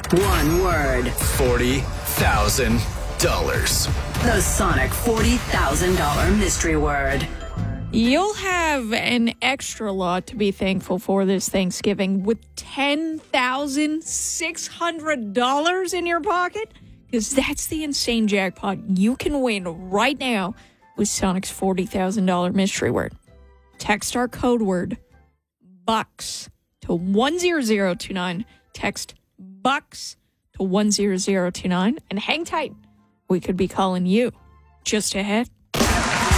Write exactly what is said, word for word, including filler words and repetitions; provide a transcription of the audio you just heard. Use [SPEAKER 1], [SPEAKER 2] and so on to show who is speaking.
[SPEAKER 1] One word.
[SPEAKER 2] forty thousand dollars.
[SPEAKER 1] The Sonic forty thousand dollars mystery word.
[SPEAKER 3] You'll have an extra lot to be thankful for this Thanksgiving with ten thousand six hundred dollars in your pocket, because that's the insane jackpot you can win right now with Sonic's forty thousand dollars mystery word. Text our code word, BUCKS, to one zero zero two nine. Text BUCKS to one zero zero two nine and hang tight. We could be calling you just ahead.